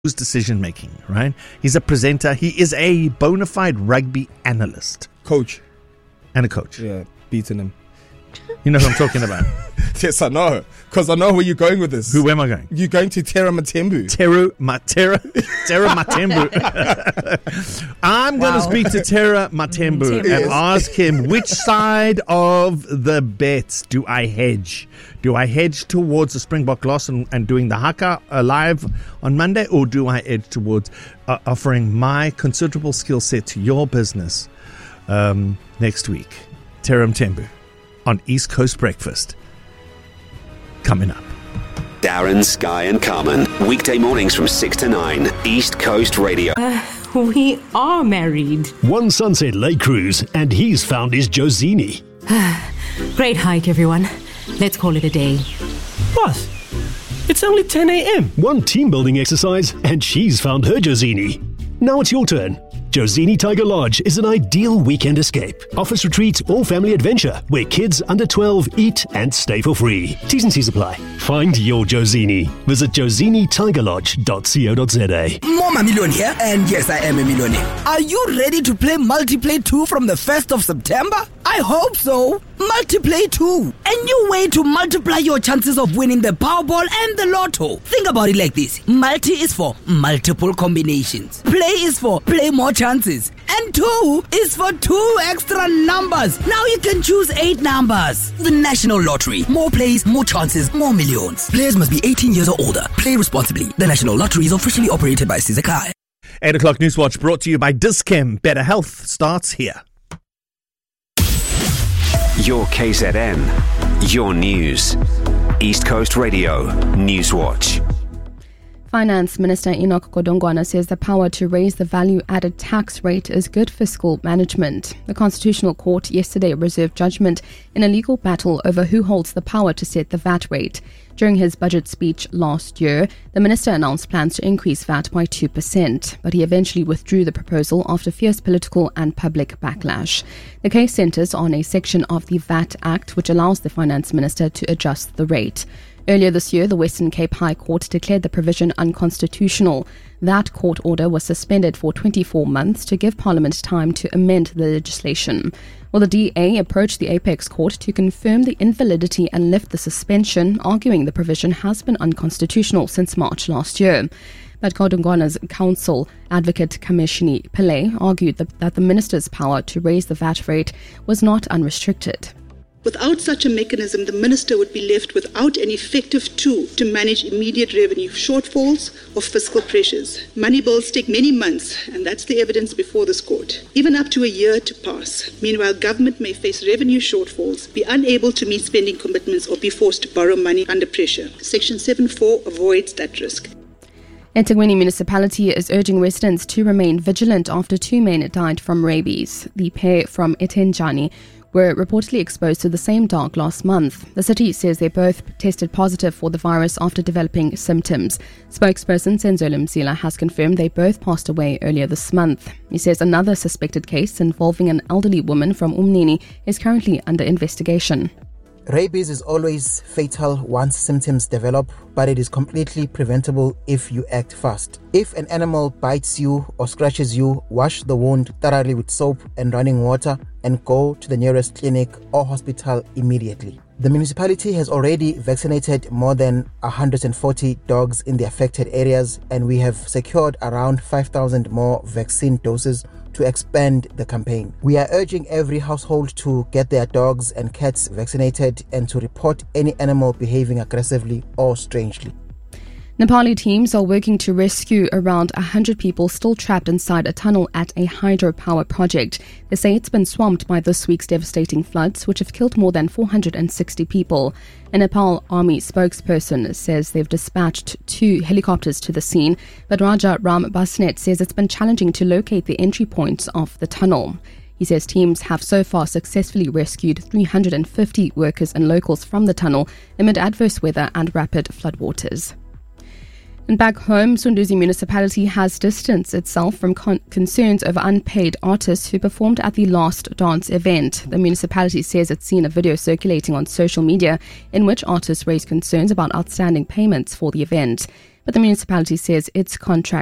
decision making, right? He's a presenter. He is a bona fide rugby analyst. Coach. And a coach. Yeah, beating him. You know who I'm talking about? Yes, I know. Because I know where you're going with this. Where am I going? You're going to Terra Matembu. Terra Matembu. I'm going to speak to Terra Matembu and ask him, which side of the bets do I hedge? Do I hedge towards the Springbok loss and doing the haka live on Monday, or do I hedge towards offering my considerable skill set to your business next week? Terra Matembu on East Coast Breakfast. Coming up. Darren, Sky and Carmen. Weekday mornings from 6 to 9. East Coast Radio. We are married. One Sunset Lake cruise and he's found his Josini. Great hike, everyone. Let's call it a day. Boss, it's only 10 a.m. One team building exercise and she's found her Josini. Now it's your turn. Josini Tiger Lodge is an ideal weekend escape. Office retreat or family adventure where kids under 12 eat and stay for free. T's and C's apply. Find your Josini. Visit josinitigerlodge.co.za. More Mamillion here, and yes, I am a millionaire. Are you ready to play Multiplay 2 from the 1st of September? I hope so. Multiplay 2. A new way to multiply your chances of winning the Powerball and the Lotto. Think about it like this. Multi is for multiple combinations. Play is for play more chances. And 2 is for 2 extra numbers. Now you can choose 8 numbers. The National Lottery. More plays, more chances, more millions. Players must be 18 years or older. Play responsibly. The National Lottery is officially operated by Sizakai. 8 o'clock Newswatch brought to you by Dis-Chem. Better health starts here. Your KZN. Your news. East Coast Radio. Newswatch. Finance Minister Enoch Godongwana says the power to raise the value-added tax rate is good fiscal management. The Constitutional Court yesterday reserved judgment in a legal battle over who holds the power to set the VAT rate. During his budget speech last year, the minister announced plans to increase VAT by 2%, but he eventually withdrew the proposal after fierce political and public backlash. The case centres on a section of the VAT Act which allows the finance minister to adjust the rate. Earlier this year, the Western Cape High Court declared the provision unconstitutional. That court order was suspended for 24 months to give Parliament time to amend the legislation. Well, the DA approached the Apex Court to confirm the invalidity and lift the suspension, arguing the provision has been unconstitutional since March last year. But Godongwana's counsel, Advocate Kameshini Pillay, argued that the minister's power to raise the VAT rate was not unrestricted. Without such a mechanism, the minister would be left without an effective tool to manage immediate revenue shortfalls or fiscal pressures. Money bills take many months, and that's the evidence before this court, even up to a year to pass. Meanwhile, government may face revenue shortfalls, be unable to meet spending commitments, or be forced to borrow money under pressure. Section 7.4 avoids that risk. eThekwini municipality is urging residents to remain vigilant after 2 men died from rabies. The pair from Etenjani were reportedly exposed to the same dog last month. The city says they both tested positive for the virus after developing symptoms. Spokesperson Senzolo Mzila has confirmed they both passed away earlier this month. He says another suspected case involving an elderly woman from Umnini is currently under investigation. Rabies is always fatal once symptoms develop, but it is completely preventable if you act fast. If an animal bites you or scratches you, wash the wound thoroughly with soap and running water and go to the nearest clinic or hospital immediately. The municipality has already vaccinated more than 140 dogs in the affected areas, and we have secured around 5,000 more vaccine doses to expand the campaign. We are urging every household to get their dogs and cats vaccinated and to report any animal behaving aggressively or strangely. Nepali teams are working to rescue around 100 people still trapped inside a tunnel at a hydropower project. They say it's been swamped by this week's devastating floods, which have killed more than 460 people. A Nepal army spokesperson says they've dispatched 2 helicopters to the scene, but Raja Ram Basnet says it's been challenging to locate the entry points of the tunnel. He says teams have so far successfully rescued 350 workers and locals from the tunnel amid adverse weather and rapid floodwaters. And back home, Sunduzi municipality has distanced itself from concerns over unpaid artists who performed at the Last Dance event. The municipality says it's seen a video circulating on social media in which artists raise concerns about outstanding payments for the event. But the municipality says its contract